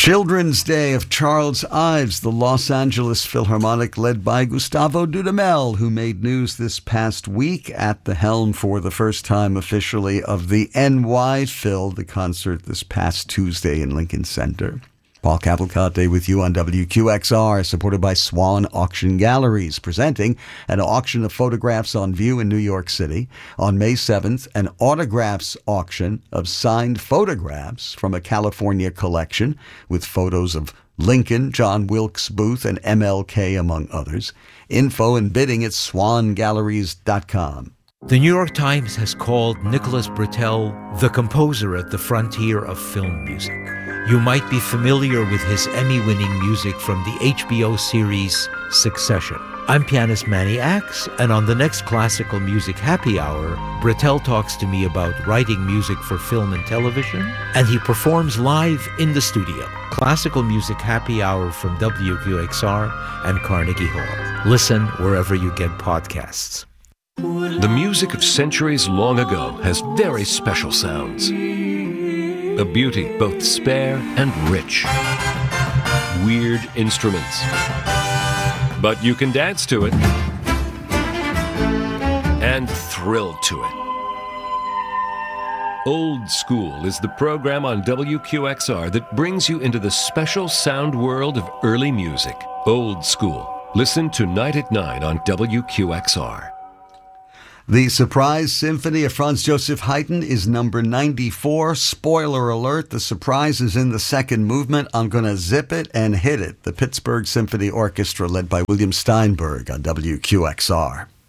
Children's Day of Charles Ives, the Los Angeles Philharmonic led by Gustavo Dudamel, who made news this past week at the helm for the first time officially of the NY Phil, the concert this past Tuesday in Lincoln Center. Paul Cavalcante with you on WQXR, supported by Swan Auction Galleries, presenting an auction of photographs on view in New York City. On May 7th, an autographs auction of signed photographs from a California collection with photos of Lincoln, John Wilkes Booth, and MLK, among others. Info and bidding at swangalleries.com. The New York Times has called Nicholas Britell the composer at the frontier of film music. You might be familiar with his Emmy-winning music from the HBO series Succession. I'm pianist Manny Axe, and on the next Classical Music Happy Hour, Britell talks to me about writing music for film and television, and he performs live in the studio. Classical Music Happy Hour from WQXR and Carnegie Hall. Listen wherever you get podcasts. The music of centuries long ago has very special sounds. A beauty both spare and rich. Weird instruments. But you can dance to it and thrill to it. Old School is the program on WQXR that brings you into the special sound world of early music. Old School. Listen tonight at 9 on WQXR. The Surprise Symphony of Franz Joseph Haydn is number 94. Spoiler alert, the surprise is in the second movement. I'm going to zip it and hit it. The Pittsburgh Symphony Orchestra led by William Steinberg on WQXR.